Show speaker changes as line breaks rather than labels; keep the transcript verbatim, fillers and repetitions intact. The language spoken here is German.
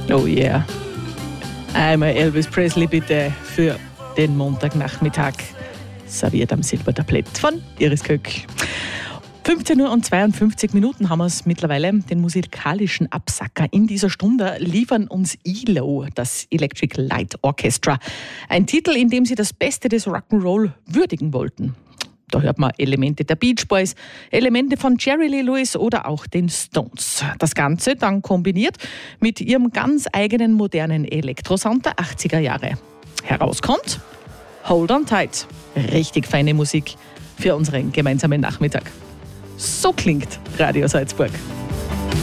Oh yeah. Einmal Elvis Presley bitte für den Montagnachmittag. Serviert am Silbertablett von Iris Köck. fünfzehn Uhr und zweiundfünfzig Minuten haben wir es mittlerweile. Den musikalischen Absacker in dieser Stunde liefern uns E L O, das Electric Light Orchestra. Ein Titel, in dem sie das Beste des Rock'n'Roll würdigen wollten. Da hört man Elemente der Beach Boys, Elemente von Jerry Lee Lewis oder auch den Stones. Das Ganze dann kombiniert mit ihrem ganz eigenen modernen Elektrosound der achtziger Jahre. Herauskommt Hold on Tight. Richtig feine Musik für unseren gemeinsamen Nachmittag. So klingt Radio Salzburg.